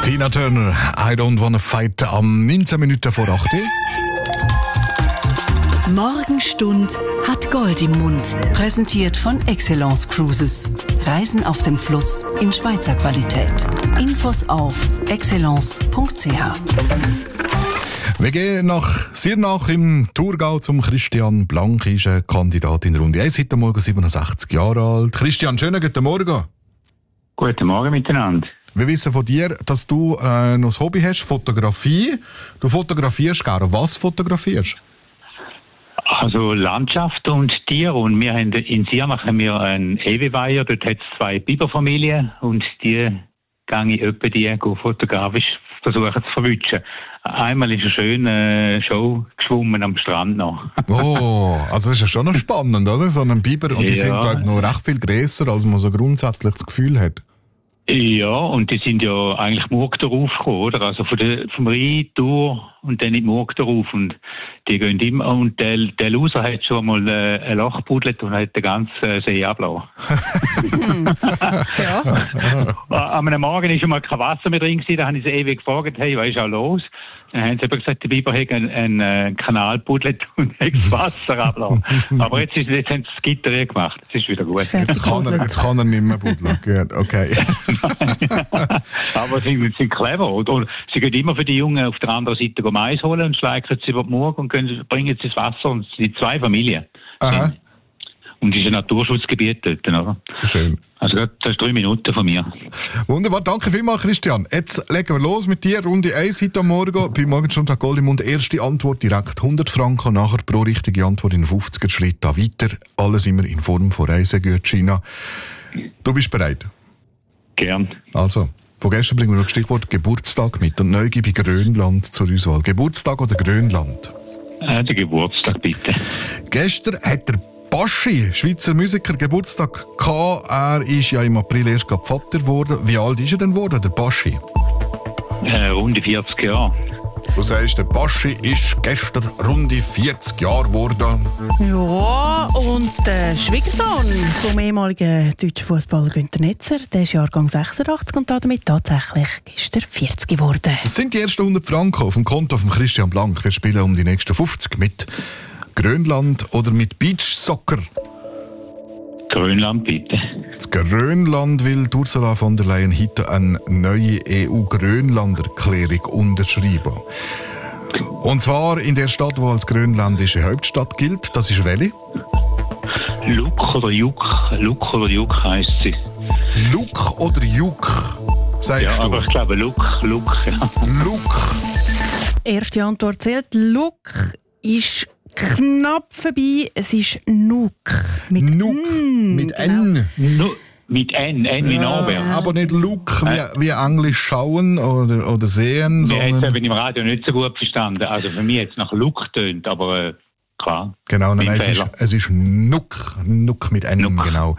Tina Turner, I Don't Wanna Fight, am 19 Minuten vor 8 Uhr. Morgenstund hat Gold im Mund. Präsentiert von Excellence Cruises. Reisen auf dem Fluss in Schweizer Qualität. Infos auf excellence.ch. Wir gehen nach Sirnach im Thurgau zum Christian Blank, ist ein Kandidat in Runde 1, heute Morgen 67 Jahre alt. Christian, schönen guten Morgen. Guten Morgen miteinander. Wir wissen von dir, dass du noch ein Hobby hast, Fotografie. Du fotografierst gerne. Was fotografierst? Also Landschaft und Tiere. Und wir haben in Sirnach einen Eweweiher, dort hat es 2 Biberfamilien und die gehe ich etwa die fotografisch versuchen zu verwischen. Einmal ist eine schöne Show geschwommen am Strand noch. Oh, also das ist ja schon noch spannend, oder? So ein Biber, und die sind glaube ich noch recht viel grösser, als man so grundsätzlich das Gefühl hat. Ja, und die sind ja eigentlich Murg darauf gekommen, oder? Also vom Rhein durch und dann in die Murg darauf. Und die gehen immer, und der Loser hat schon mal ein Loch gebuddelt und hat den ganzen See abgelassen. Ja. Am Morgen war schon mal kein Wasser mehr drin gewesen, da habe ich sie ewig gefragt, hey, was ist auch los? Dann haben sie eben gesagt, der Biber hat einen Kanal gebuddelt und hat das Wasser abgelassen. Aber jetzt haben sie das Gitter gemacht, das ist wieder gut. Jetzt kann er nicht mehr buddeln. Gut, okay. Aber sie sind clever, oder? Sie gehen immer für die Jungen auf der anderen Seite Mais holen und schleichen sie über die Murg und bringen sie das Wasser, und es sind 2 Familien. Aha. Und es ist ein Naturschutzgebiet dort, oder? Schön. Also das ist 3 Minuten von mir. Wunderbar, danke vielmals, Christian. Jetzt legen wir los mit dir. Runde 1 heute am Morgen. Bei Morgenstund hat Gold im Mund. Erste Antwort direkt 100 Franken. Nachher pro richtige Antwort in 50er Schritt da weiter. Alles immer in Form von Reisegutscheinen. Du bist bereit? Gern. Also, von gestern bringen wir noch das Stichwort Geburtstag mit. Und neu gebe ich Grönland zur Auswahl. Geburtstag oder Grönland? Der Geburtstag, bitte. Gestern hat der Baschi, Schweizer Musiker, Geburtstag gehabt. Er ist ja im April erst Vater geworden. Wie alt ist er denn geworden, der Baschi? Runde 40 Jahre. Du sagst, der Baschi ist gestern runde 40 Jahre geworden. Ja, und der Schwiegersohn vom ehemaligen deutschen Fußballer Günter Netzer, der ist Jahrgang 86 und damit tatsächlich gestern 40 geworden. Das sind die ersten 100 Franken auf dem Konto von Christian Blank. Wir spielen um die nächsten 50 mit Grönland oder mit Beachsoccer. Grönland, bitte. Das Grönland will Ursula von der Leyen heute eine neue EU-Grönland-Erklärung unterschreiben. Und zwar in der Stadt, die als grönländische Hauptstadt gilt. Das ist welche? Luk oder Juk? Luk oder Juk heisst sie. Luk oder Juk, sagst ja, du? aber ich glaube Luk, ja. Luk. Erste Antwort zählt. Luk ist knapp vorbei. Es ist Nuuk. Mit Nuuk. Mit N. Mit N wie Norbert. Aber nicht Look wie Englisch schauen oder sehen. Wir haben es sondern eben im Radio nicht so gut verstanden. Also für mich hat es nach Look getönt, aber klar. Genau, nein, es ist Nuuk mit N, Nuuk. genau.